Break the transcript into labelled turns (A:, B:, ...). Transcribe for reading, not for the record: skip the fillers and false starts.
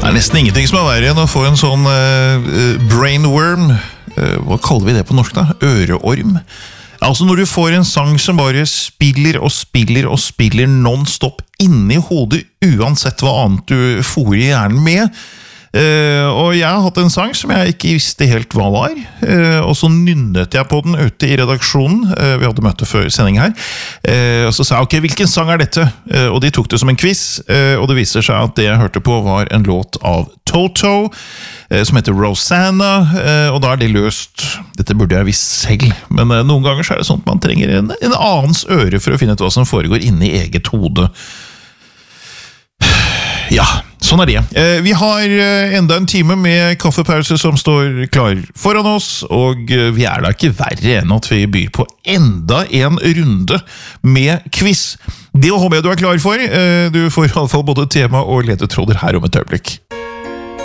A: Det nesten ingenting som verre enn å få en sånn brainworm. Hva kaller vi det på norsk da? Øreorm. Altså når du får en sang som bare spiller og spiller og spiller non-stop inni hodet, uansett hva annet du får i hjernen med. Og jeg har hatt en sang som jeg ikke visste helt hva var, og så nynnet jeg på den ute i redaksjonen. Vi hadde møte før sending her, og så sa jeg, ok, hvilken sang er dette? Og de tok det som en quiz, og det viser seg at det jeg hørte på var en låt av Toto, som heter Rosanna, og da er det løst. Dette burde jeg visst selv, men noen ganger så er det sånn at man trenger en annens øre for å finne ut hva som foregår inne i eget hode. Ja, sånn er det. Vi har enda en time med kaffepause som står klar foran oss, og vi er da ikke verre enn at vi byr på enda en runde med quiz. Det håper jeg du er klar for. Du får i alle fall både tema og ledetråder her om et øyeblikk.